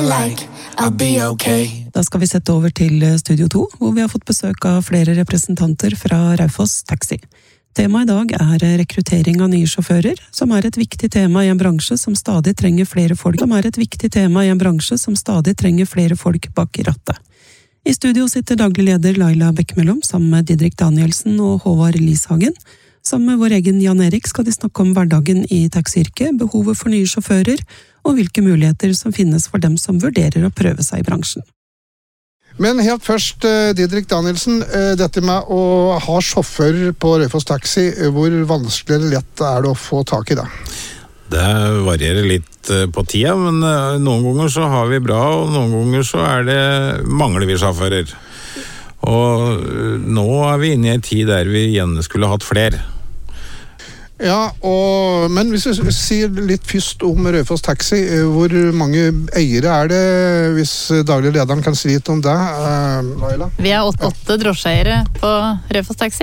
like, I'll be okay. Da skal vi sette over til Studio 2, hvor vi har fått besøk av flere representanter fra Raufoss Taxi. Temaet i dag rekruttering av nye sjåfører, som et viktig tema i en bransje som stadig trenger flere folk, bak i rattet. I studio sitter daglig leder Laila Bekkemellom sammen med Didrik Danielsen og Håvard Lishagen. Sammen med vår egen Jan Erik skal de snakke om hverdagen i taxiyrket, behovet for nye sjåfører og hvilke muligheter som finnes for dem som vurderer å prøve seg i bransjen. Men helt først, Didrik Danielsen, dette med å ha sjåfør på Raufoss Taxi, hvor vanskelig eller lett det å få tak i det? Det varierer litt på tida, men noen ganger så har vi bra, og noen ganger så mangler vi sjåfører. Og nå vi inne i en tid der vi gjerne skulle hatt flere. Ja, men hvis vi sier litt først om Raufoss Taxi, hvor mange eiere det, hvis daglig lederen kan si litt om det, Laila? Vi 8 drosjeeiere på Raufoss Taxi.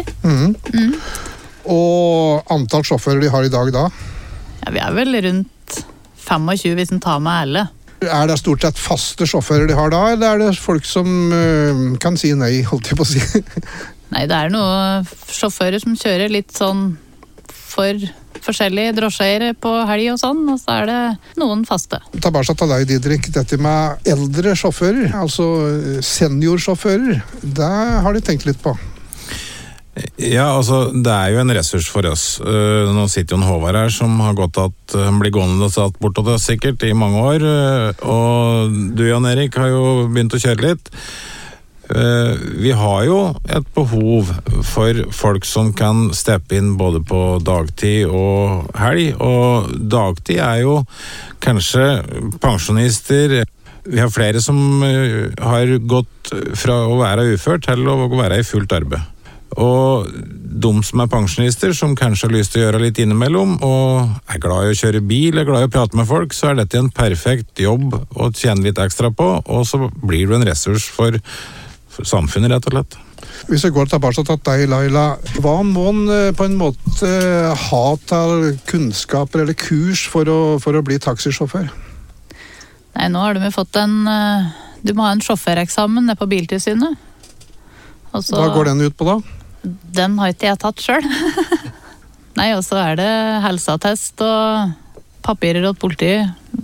Og antall sjåfører de har i dag da? Ja, vi vel rundt 25 hvis en tar med alle. Det stort sett faste sjåfører de har da, eller det folk som kan si nei, holdt jeg på å si? Nei, det noen sjåfører som kjører litt sånn for forskjellige drosjeeiere på helg og sånn, og så det noen faste. Ta bare satt av deg, Didrik, dette med eldre sjåfører, altså seniorsjåfører, det har de tenkt litt på. Ja, altså, det jo en ressurs for oss. Nå sitter jo en Håvard her som har gått at han blir gående og satt bortåt oss sikkert i mange år, og du, Jan Erik, har jo begynt å kjøre litt. Vi har jo et behov for folk som kan steppe inn både på dagtid og helg, og dagtid jo kanskje pensjonister. Vi har flere som har gått fra å være uført til å være i fullt arbeid. Og de som pensjonister, som kanskje har lyst til å gjøre litt innimellom, og glad i å kjøre bil, glad i å prate med folk, så dette en perfekt jobb å tjene litt ekstra på, og så blir du en ressurs for samfunnet, rett og slett. Hvis jeg går tilbake til deg, Laila, hva må en på en måte ha til kunnskaper eller kurs for å bli taxisjåfør? Nei, nå har du fått du må ha en sjåføreksamen nede på Biltilsynet. Hva går den ut på da? Den har ikke jeg tatt selv. Nei, og så det helseattest og papirer og politiet.